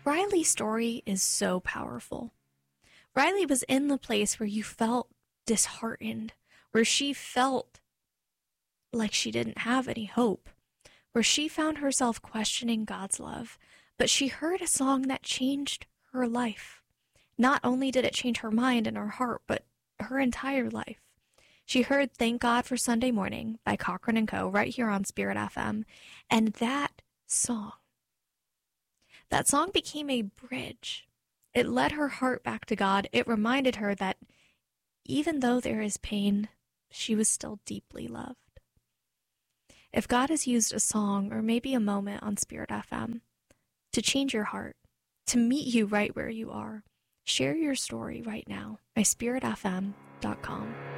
Riley's story is so powerful. Riley was in the place where you felt disheartened, where she felt like she didn't have any hope, where she found herself questioning God's love, but she heard a song that changed her life. Not only did it change her mind and her heart, but her entire life. She heard Thank God for Sunday Morning by Cochran & Co. right here on Spirit FM, and that song became a bridge. It led her heart back to God. It reminded her that even though there is pain, she was still deeply loved. If God has used a song or maybe a moment on Spirit FM to change your heart, to meet you right where you are, share your story right now by spiritfm.com.